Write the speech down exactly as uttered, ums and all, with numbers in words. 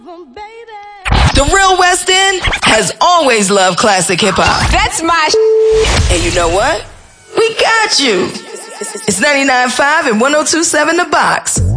The Real West End has always loved classic hip-hop. That's my sh- And you know what? We got you. It's ninety-nine point five and one oh two point seven The Box.